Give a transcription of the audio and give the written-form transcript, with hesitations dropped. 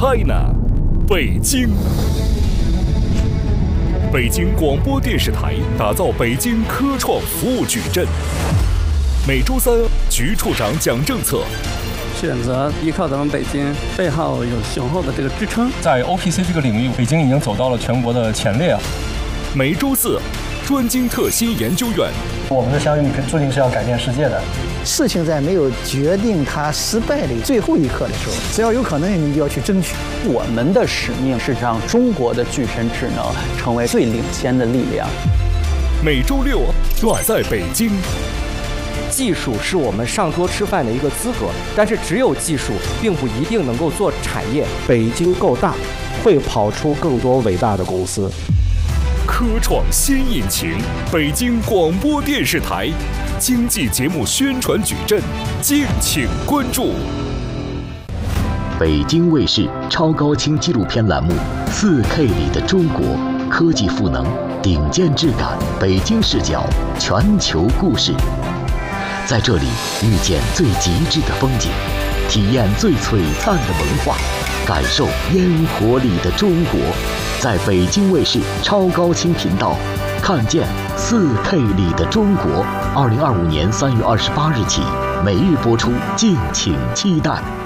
China， 北京。北京广播电视台打造北京科创服务矩阵。每周三，局处长讲政策。 选择依靠咱们北京，背后有雄厚的这个支撑。 在 OPC 这个领域，北京已经走到了全国的前列。 每周四，专精特新研究院。 我们的相遇注定是要改变世界的。 事情在没有决定它失败的最后一刻的时候，只要有可能，你就要去争取。 我们的使命是让中国的具身智能成为最领先的力量。 每周六，我在北京。 技术是我们上桌吃饭的一个资格，但是只有技术并不一定能够做产业。 北京够大，会跑出更多伟大的公司。 科创新引擎，北京广播电视台经济节目宣传矩阵，敬请关注。 北京卫视超高清纪录片栏目《4K 里的中国》，科技赋能，顶尖质感，北京视角，全球故事。在这里遇见最极致的风景，体验最璀璨的文化，感受烟火里的中国。在北京卫视超高清频道，看见 4K 里的中国。2025年3月28日起，每日播出，敬请期待。